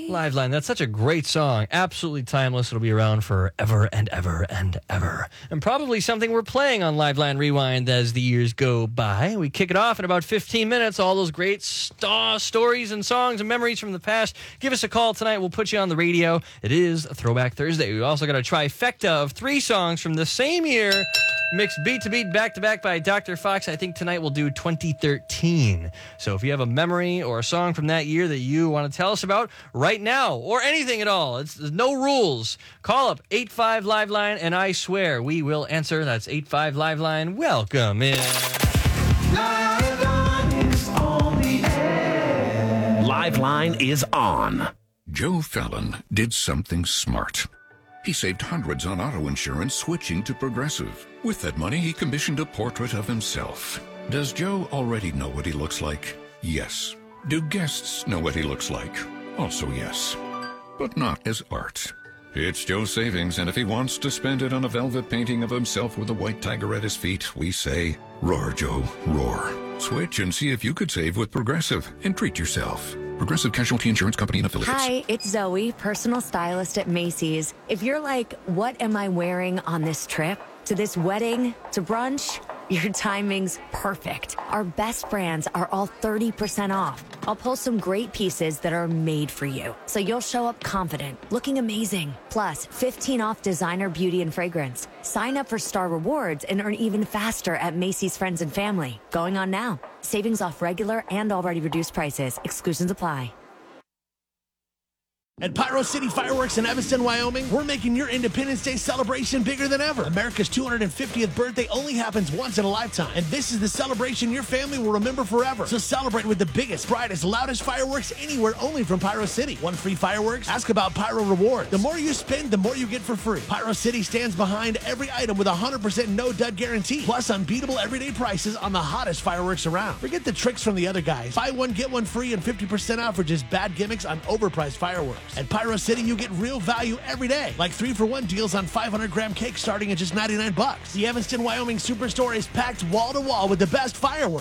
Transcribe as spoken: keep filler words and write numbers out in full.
Liveline, that's such a great song. Absolutely timeless. It'll be around forever and ever and ever. And probably something we're playing on Liveline Rewind as the years go by. We kick it off in about fifteen minutes. All those great st- stories and songs and memories from the past. Give us a call tonight. We'll put you on the radio. It is Throwback Thursday. We also got a trifecta of three songs from the same year, mixed beat to beat, back to back by Doctor Fox. I think tonight we'll do twenty thirteen. So if you have a memory or a song from that year that you want to tell us about right now, or anything at all, it's there's no rules. Call up eight five Liveline, and I swear we will answer. That's eight five Liveline. Welcome in. Liveline is on the air. Liveline is on. Joe Fallon did something smart. He saved hundreds on auto insurance switching to Progressive. With that money, he commissioned a portrait of himself. Does Joe already know what he looks like? Yes. Do guests know what he looks like? Also yes. But not as art. It's Joe's savings, and if he wants to spend it on a velvet painting of himself with a white tiger at his feet, we say, roar, Joe, roar. Switch and see if you could save with Progressive and treat yourself. Progressive Casualty Insurance Company and Affiliates. Hi, it's Zoe, personal stylist at Macy's. If you're like, what am I wearing on this trip? To this wedding? To brunch? Your timing's perfect. Our best brands are all thirty percent off. I'll pull some great pieces that are made for you, so you'll show up confident, looking amazing. Plus, fifteen off designer beauty and fragrance. Sign up for Star Rewards and earn even faster at Macy's Friends and Family. Going on now. Savings off regular and already reduced prices. Exclusions apply. At Pyro City Fireworks in Evanston, Wyoming, we're making your Independence Day celebration bigger than ever. America's two hundred fiftieth birthday only happens once in a lifetime, and this is the celebration your family will remember forever. So celebrate with the biggest, brightest, loudest fireworks anywhere, only from Pyro City. Want free fireworks? Ask about Pyro Rewards. The more you spend, the more you get for free. Pyro City stands behind every item with a one hundred percent no-dud guarantee, plus unbeatable everyday prices on the hottest fireworks around. Forget the tricks from the other guys. Buy one, get one free, and fifty percent off for just bad gimmicks on overpriced fireworks. At Pyro City, you get real value every day, like three for one deals on five hundred gram cake starting at just ninety-nine bucks. The Evanston, Wyoming Superstore is packed wall to wall with the best fireworks.